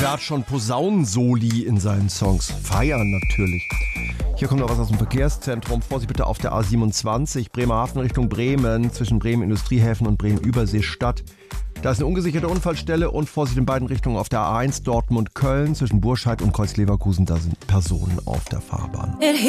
Wer hat schon Posaunensoli in seinen Songs? Feiern natürlich. Hier kommt noch was aus dem Verkehrszentrum. Vorsicht bitte auf der A27, Bremerhaven Richtung Bremen, zwischen Bremen Industriehäfen und Bremen Überseestadt. Da ist eine ungesicherte Unfallstelle und Vorsicht in beiden Richtungen auf der A1 Dortmund-Köln, zwischen Burscheid und Kreuz-Leverkusen. Da sind Personen auf der Fahrbahn.